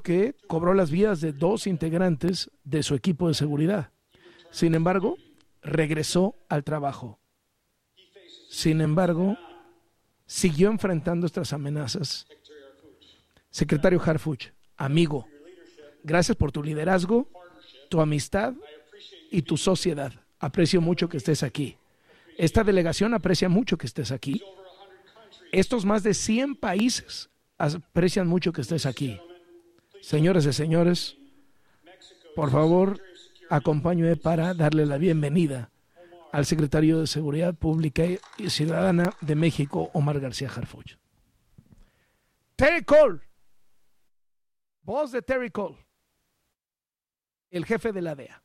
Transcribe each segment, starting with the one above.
porque cobró las vidas de 2 integrantes de su equipo de seguridad. Sin embargo, regresó al trabajo. Sin embargo, siguió enfrentando estas amenazas. Secretario Harfuch, amigo, gracias por tu liderazgo, tu amistad y tu sociedad. Aprecio mucho que estés aquí. Esta delegación aprecia mucho que estés aquí. Estos más de 100 países aprecian mucho que estés aquí. Señoras y señores, por favor, acompáñame para darle la bienvenida al secretario de Seguridad Pública y Ciudadana de México, Omar García Harfuch. Terry Cole, voz de Terry Cole, el jefe de la DEA.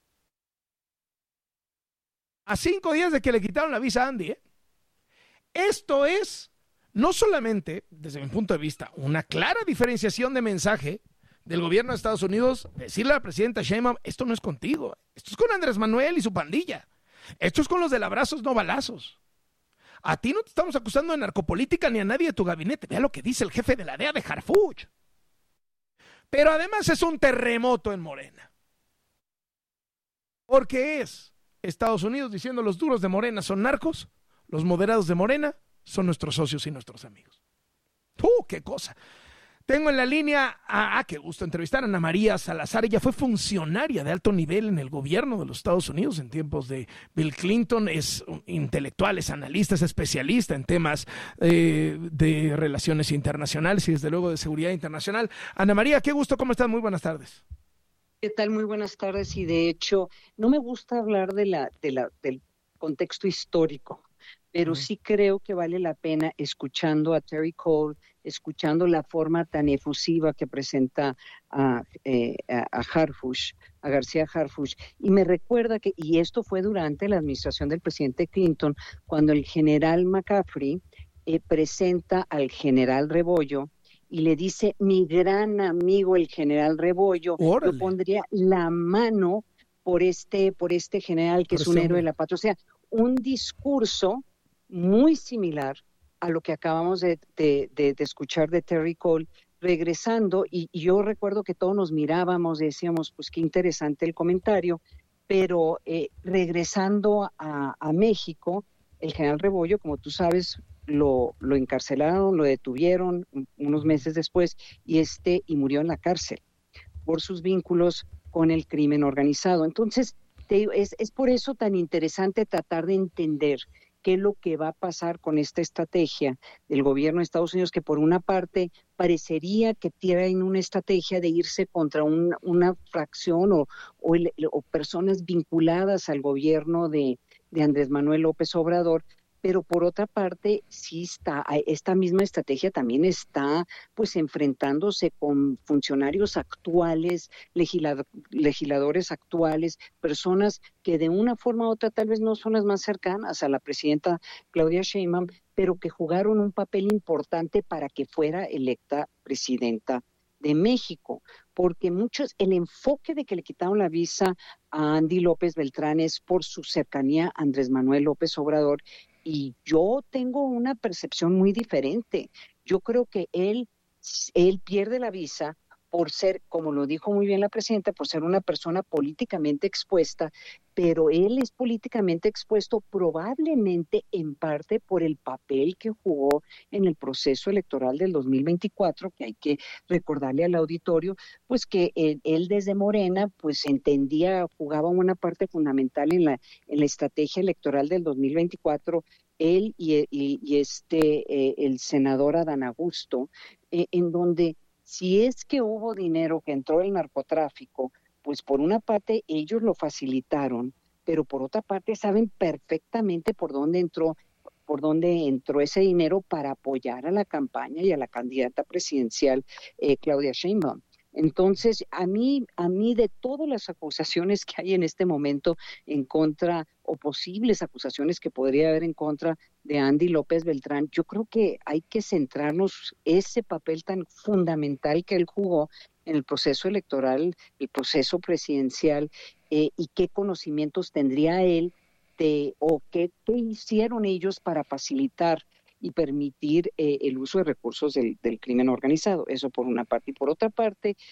A 5 días de que le quitaron la visa a Andy, Esto es, no solamente, desde mi punto de vista, una clara diferenciación de mensaje del gobierno de Estados Unidos, decirle a la presidenta Sheinbaum, esto no es contigo, esto es con Andrés Manuel y su pandilla. Esto es con los del abrazos, no balazos. A ti no te estamos acusando de narcopolítica ni a nadie de tu gabinete. Vea lo que dice el jefe de la DEA de Harfuch. Pero además es un terremoto en Morena. Porque es Estados Unidos diciendo los duros de Morena son narcos, los moderados de Morena son nuestros socios y nuestros amigos. ¡Qué cosa! Tengo en la línea, qué gusto entrevistar a Ana María Salazar. Ella fue funcionaria de alto nivel en el gobierno de los Estados Unidos en tiempos de Bill Clinton. Es intelectual, es analista, es especialista en temas de relaciones internacionales y desde luego de seguridad internacional. Ana María, qué gusto, ¿cómo estás? Muy buenas tardes. ¿Qué tal? Muy buenas tardes. Y de hecho, no me gusta hablar del contexto histórico, pero sí creo que vale la pena, escuchando a Terry Cole, escuchando la forma tan efusiva que presenta a Harfuch, a García Harfuch, y me recuerda que, y esto fue durante la administración del presidente Clinton, cuando el general McCaffrey presenta al general Rebollo y le dice, mi gran amigo el general Rebollo, ¡Órale! yo pondría la mano por este general que es un héroe de la patria. O sea, un discurso muy similar a lo que acabamos de escuchar de Terry Cole, regresando, y yo recuerdo que todos nos mirábamos y decíamos, pues qué interesante el comentario, pero regresando a México, el general Rebollo, como tú sabes, lo encarcelaron, lo detuvieron unos meses después, y murió en la cárcel por sus vínculos con el crimen organizado. Entonces, es por eso tan interesante tratar de entender qué es lo que va a pasar con esta estrategia del gobierno de Estados Unidos, que por una parte parecería que tienen una estrategia de irse contra una fracción o personas vinculadas al gobierno de Andrés Manuel López Obrador, pero por otra parte, esta misma estrategia también está pues enfrentándose con funcionarios actuales, legisladores actuales, personas que de una forma u otra tal vez no son las más cercanas a la presidenta Claudia Sheinbaum, pero que jugaron un papel importante para que fuera electa presidenta de México, porque el enfoque de que le quitaron la visa a Andy López Beltrán es por su cercanía a Andrés Manuel López Obrador. Y yo tengo una percepción muy diferente. Yo creo que él pierde la visa por ser, como lo dijo muy bien la presidenta, por ser una persona políticamente expuesta, pero él es políticamente expuesto probablemente en parte por el papel que jugó en el proceso electoral del 2024, que hay que recordarle al auditorio, pues que él desde Morena, pues jugaba una parte fundamental en la estrategia electoral del 2024, él y el senador Adán Augusto, en donde si es que hubo dinero que entró el narcotráfico, pues por una parte ellos lo facilitaron, pero por otra parte saben perfectamente por dónde entró ese dinero para apoyar a la campaña y a la candidata presidencial Claudia Sheinbaum. Entonces, a mí de todas las acusaciones que hay en este momento en contra, o posibles acusaciones que podría haber en contra de Andy López Beltrán, yo creo que hay que centrarnos ese papel tan fundamental que él jugó en el proceso electoral, el proceso presidencial, y qué conocimientos tendría él o qué hicieron ellos para facilitar y permitir el uso de recursos del crimen organizado. Eso por una parte. Y por otra parte,